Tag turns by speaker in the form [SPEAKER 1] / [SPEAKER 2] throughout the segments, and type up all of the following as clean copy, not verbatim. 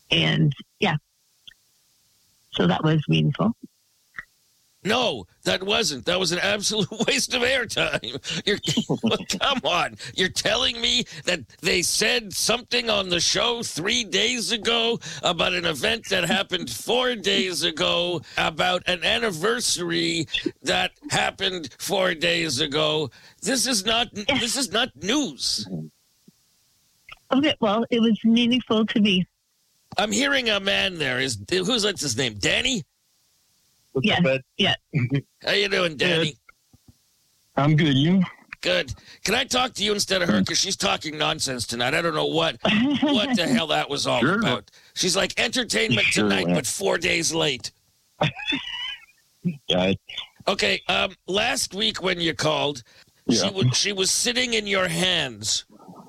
[SPEAKER 1] And yeah, so that was meaningful.
[SPEAKER 2] No, that wasn't. That was an absolute waste of airtime. Come on. You're telling me that they said something on the show 3 days ago about an event that happened 4 days ago, about an anniversary that happened 4 days ago. This is not news.
[SPEAKER 1] Okay, well, it was meaningful to me.
[SPEAKER 2] I'm hearing a man there. Who's that's his name? Danny?
[SPEAKER 1] Yeah. Yeah.
[SPEAKER 2] How you doing, Danny?
[SPEAKER 3] I'm good. You?
[SPEAKER 2] Good. Can I talk to you instead of her? Because she's talking nonsense tonight. I don't know what the hell that was all about. She's like entertainment tonight, but 4 days late.
[SPEAKER 3] Yeah.
[SPEAKER 2] Okay. Last week when you called, she was sitting in your hands.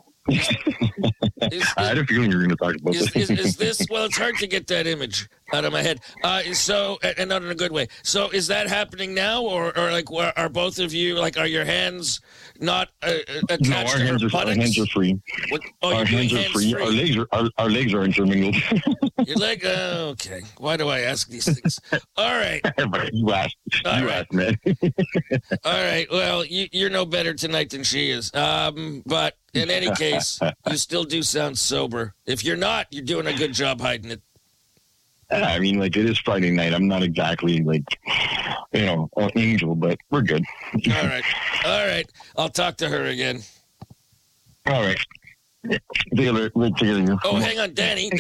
[SPEAKER 3] I had a feeling you were going to talk about this.
[SPEAKER 2] Is this? Well, it's hard to get that image out of my head. So, and not in a good way. So, is that happening now, or like, are both of you like, are your hands not attached
[SPEAKER 3] no, our
[SPEAKER 2] to
[SPEAKER 3] hands
[SPEAKER 2] her
[SPEAKER 3] are,
[SPEAKER 2] buttocks?
[SPEAKER 3] Our hands are free. Our hands are free. Our legs are intermingled.
[SPEAKER 2] Your leg? Okay. Why do I ask these things? All right.
[SPEAKER 3] You asked. Asked, man.
[SPEAKER 2] All right. Well, you're no better tonight than she is. But in any case, you still do sound sober. If you're not, you're doing a good job hiding it.
[SPEAKER 3] I mean, like, it is Friday night. I'm not exactly, like, an angel, but we're good.
[SPEAKER 2] All right. I'll talk to her again.
[SPEAKER 3] All right. Taylor.
[SPEAKER 2] Oh, hang on. Danny.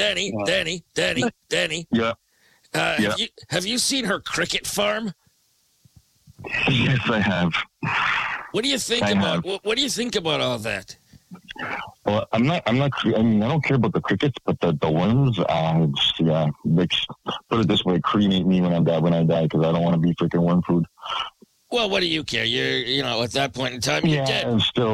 [SPEAKER 3] Yeah.
[SPEAKER 2] Have you seen her cricket farm?
[SPEAKER 3] Yes, I have.
[SPEAKER 2] What do you think what do you think about all that?
[SPEAKER 3] Well, I don't care about the crickets, but the worms, like, put it this way, cremate me when I die, because I don't want to be freaking worm food.
[SPEAKER 2] Well, what do you care? At that point in time, you're dead.
[SPEAKER 3] And still,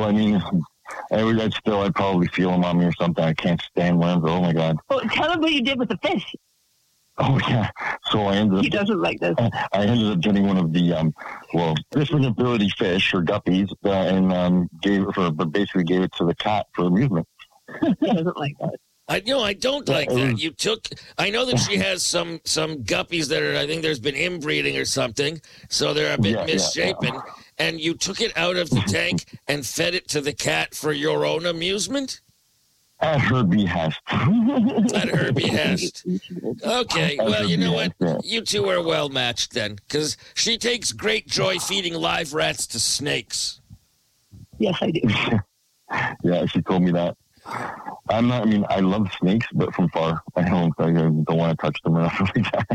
[SPEAKER 3] I'd probably feel them on me or something. I can't stand worms. Oh my God.
[SPEAKER 1] Oh, tell him what you did with the fish.
[SPEAKER 3] Oh yeah. So
[SPEAKER 1] he doesn't like this.
[SPEAKER 3] I ended up getting one of the different ability fish or guppies, and basically gave it to the cat for amusement.
[SPEAKER 1] He doesn't like that.
[SPEAKER 2] I don't like that. I know that she has some guppies that are, I think there's been inbreeding or something, so they're a bit misshapen. Yeah. And you took it out of the tank and fed it to the cat for your own amusement?
[SPEAKER 3] At her behest.
[SPEAKER 2] At her behest. Okay, well, you know what? You two are well matched then, because she takes great joy feeding live rats to snakes.
[SPEAKER 1] Yes, I do.
[SPEAKER 3] Yeah, she told me that. I love snakes, but from far. I don't want to touch them or nothing like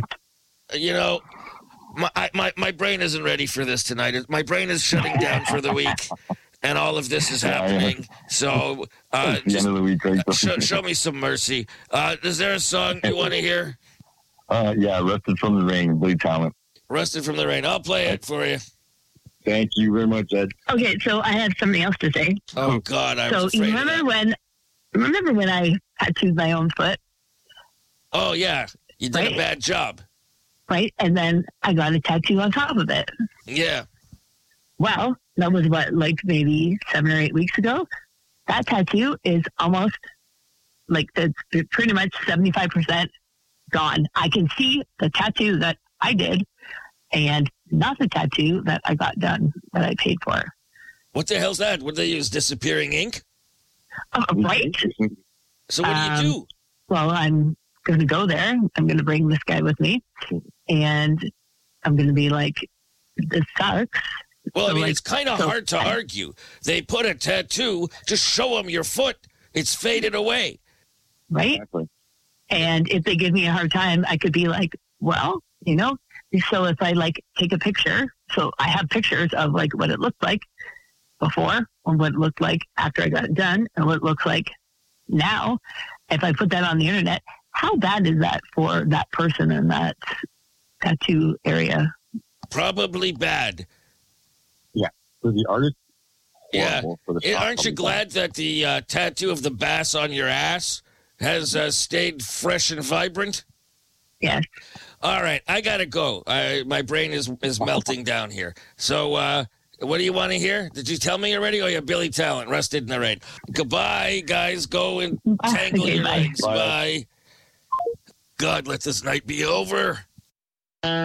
[SPEAKER 3] that.
[SPEAKER 2] My brain isn't ready for this tonight. My brain is shutting down for the week. And all of this is happening. So
[SPEAKER 3] the end of the week, right?
[SPEAKER 2] show me some mercy. Is there a song you want to hear?
[SPEAKER 3] Rusted from the Rain, Billy Talent.
[SPEAKER 2] Rusted from the Rain. I'll play it for you.
[SPEAKER 3] Thank you very much, Ed.
[SPEAKER 1] Okay, so I have something else to say.
[SPEAKER 2] Oh, God, I was afraid
[SPEAKER 1] remember when I tattooed my own foot?
[SPEAKER 2] Oh, yeah. You did a bad job.
[SPEAKER 1] Right? And then I got a tattoo on top of it.
[SPEAKER 2] Yeah.
[SPEAKER 1] Well, that was maybe 7 or 8 weeks ago. That tattoo is almost it's pretty much 75% gone. I can see the tattoo that I did and not the tattoo that I got done that I paid for.
[SPEAKER 2] What the hell's that? What do they use? Disappearing ink?
[SPEAKER 1] Right.
[SPEAKER 2] So what do you do?
[SPEAKER 1] Well, I'm going to go there. I'm going to bring this guy with me. And I'm going to be like, this sucks.
[SPEAKER 2] Well, so it's kind of hard to argue. They put a tattoo, just show them your foot. It's faded away.
[SPEAKER 1] Right? Exactly. And if they give me a hard time, I could be like, well, so if I take a picture, so I have pictures of what it looked like before and what it looked like after I got it done and what it looks like now. If I put that on the internet, how bad is that for that person in that tattoo area?
[SPEAKER 2] Probably bad.
[SPEAKER 3] Yeah, for the artist.
[SPEAKER 2] Yeah, aren't you glad that the tattoo of the bass on your ass has stayed fresh and vibrant?
[SPEAKER 1] Yes.
[SPEAKER 2] All right, I gotta go. My brain is melting down here. So, what do you want to hear? Did you tell me already? Oh, yeah, Billy Talent, Rusted in the Rain. Goodbye, guys. Go and tangle your legs. Bye. God, let this night be over.